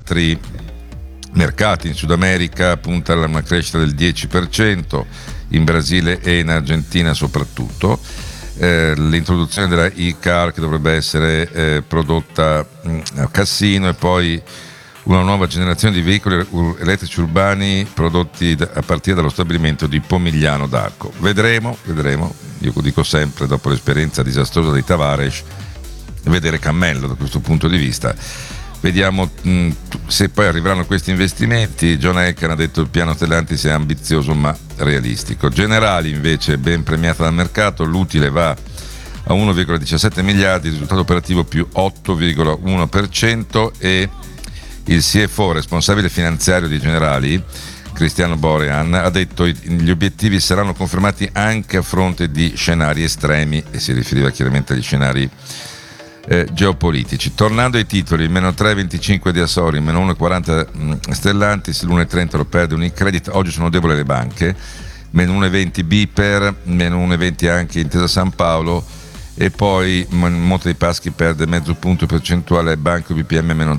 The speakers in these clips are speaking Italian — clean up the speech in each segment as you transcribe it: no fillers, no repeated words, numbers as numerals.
altri mercati. In Sud America punta a una crescita del 10%, in Brasile e in Argentina soprattutto. L'introduzione della e-car che dovrebbe essere prodotta a Cassino, e poi una nuova generazione di veicoli elettrici urbani prodotti a partire dallo stabilimento di Pomigliano d'Arco. Vedremo, io dico sempre, dopo l'esperienza disastrosa di Tavares, vedere cammello da questo punto di vista. Vediamo se poi arriveranno questi investimenti. John Elkann ha detto il piano Stellantis è ambizioso ma realistico. Generali invece ben premiata dal mercato, l'utile va a 1,17 miliardi, il risultato operativo più 8,1%, e il CFO, responsabile finanziario di Generali, Cristiano Borean, ha detto gli obiettivi saranno confermati anche a fronte di scenari estremi, e si riferiva chiaramente agli scenari geopolitici. Tornando ai titoli, meno 3,25 di Asori, meno 1,40 Stellantis, l'1,30 lo perde Unicredit. Oggi sono deboli le banche, meno 1,20 Biper, meno 1,20 anche Intesa San Paolo, e poi Monte dei Paschi perde mezzo punto percentuale, Banco BPM meno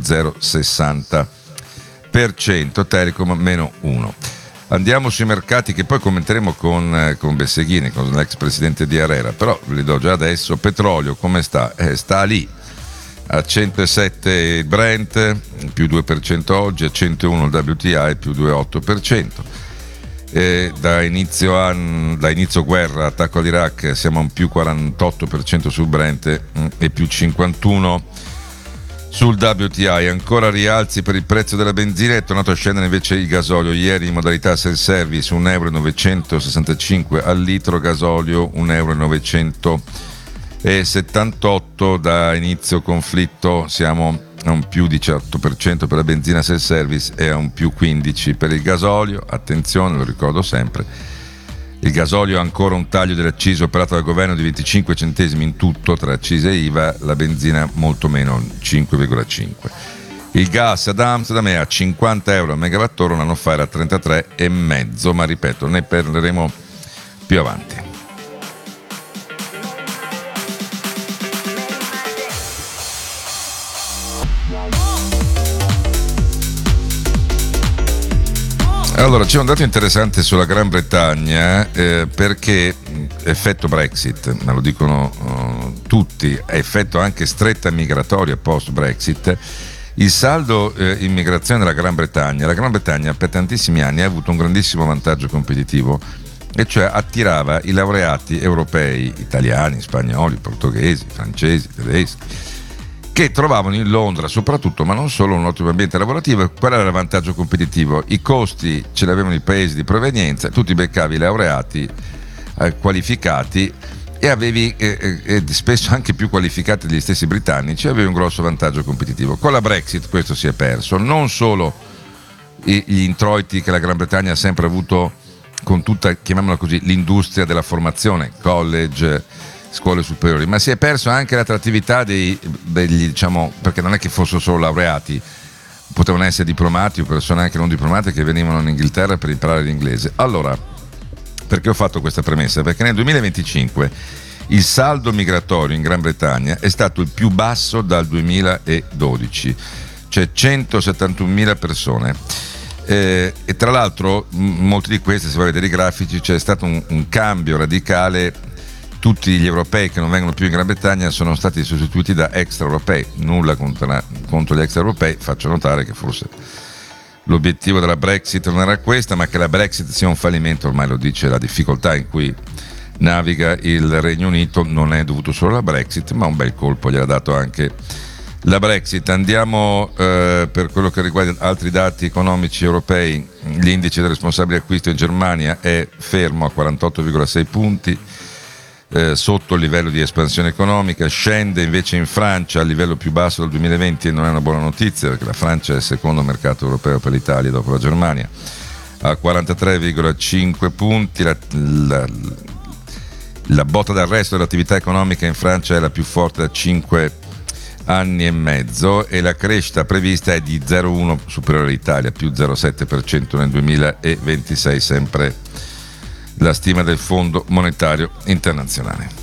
0,60%, Telecom meno 1%. Andiamo sui mercati che poi commenteremo con Besseghini, con l'ex presidente di ARERA, però ve li do già adesso. Petrolio come sta? Sta lì, a 107 il Brent, più 2% oggi, a 101 il WTI, più 2,8%. Da inizio guerra, attacco all'Iraq, siamo a un più 48% sul Brent e più 51% sul WTI. Ancora rialzi per il prezzo della benzina, è tornato a scendere invece il gasolio. Ieri in modalità self-service 1,965 euro al litro, gasolio 1,978 euro. Da inizio conflitto siamo a un più 18% per la benzina self-service e a un più 15% per il gasolio. Attenzione, lo ricordo sempre, il gasolio ha ancora un taglio delle accise operato dal governo di 25 centesimi in tutto tra accise e IVA, la benzina molto meno, 5,5. Il gas ad Amsterdam è a 50 euro a megawattora, un anno fa era a 33,5, ma ripeto, ne parleremo più avanti. Allora, c'è un dato interessante sulla Gran Bretagna, perché effetto Brexit, ma lo dicono tutti, effetto anche stretta migratoria post-Brexit, il saldo immigrazione della Gran Bretagna. La Gran Bretagna per tantissimi anni ha avuto un grandissimo vantaggio competitivo, e cioè attirava i laureati europei, italiani, spagnoli, portoghesi, francesi, tedeschi, che trovavano in Londra soprattutto, ma non solo, un ottimo ambiente lavorativo. Qual era il vantaggio competitivo? I costi ce li avevano i paesi di provenienza, tu ti beccavi laureati qualificati, e avevi spesso anche più qualificati degli stessi britannici, avevi un grosso vantaggio competitivo. Con la Brexit questo si è perso, non solo gli introiti che la Gran Bretagna ha sempre avuto con tutta, chiamiamola così, l'industria della formazione, college, scuole superiori, ma si è perso anche l'attrattività degli, diciamo, perché non è che fossero solo laureati, potevano essere diplomati o persone anche non diplomate che venivano in Inghilterra per imparare l'inglese. Allora, perché ho fatto questa premessa? Perché nel 2025 il saldo migratorio in Gran Bretagna è stato il più basso dal 2012, cioè 171.000 persone. E tra l'altro molti di questi, se va a vedere i grafici, c'è stato un cambio radicale. Tutti gli europei che non vengono più in Gran Bretagna sono stati sostituiti da extraeuropei. Nulla contro gli extraeuropei, faccio notare che forse l'obiettivo della Brexit non era questa, ma che la Brexit sia un fallimento ormai lo dice la difficoltà in cui naviga il Regno Unito. Non è dovuto solo alla Brexit, ma un bel colpo gliel'ha dato anche la Brexit. Andiamo per quello che riguarda altri dati economici europei. L'indice del responsabile acquisto in Germania è fermo a 48,6 punti, sotto il livello di espansione economica. Scende invece in Francia al livello più basso del 2020, e non è una buona notizia perché la Francia è il secondo mercato europeo per l'Italia dopo la Germania, a 43,5 punti. La botta d'arresto dell'attività economica in Francia è la più forte da 5 anni e mezzo, e la crescita prevista è di 0,1, superiore all'Italia, più 0,7% nel 2026, sempre la stima del Fondo Monetario Internazionale.